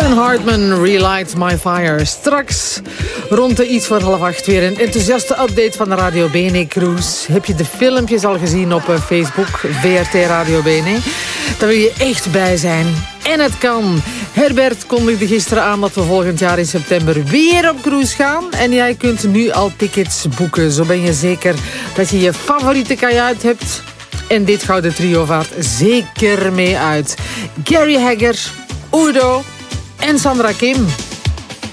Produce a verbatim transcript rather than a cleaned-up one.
Hartman, Relight My Fire. Straks rond de iets voor half acht weer een enthousiaste update van de Radio Bene Cruise. Heb je de filmpjes al gezien op Facebook, V R T Radio Bene? Daar wil je echt bij zijn. En het kan. Herbert kondigde gisteren aan dat we volgend jaar in september weer op cruise gaan. En jij kunt nu al tickets boeken. Zo ben je zeker dat je je favoriete kajuit hebt. En dit gouden trio vaart zeker mee uit. Gary Hagger, Udo en Sandra Kim.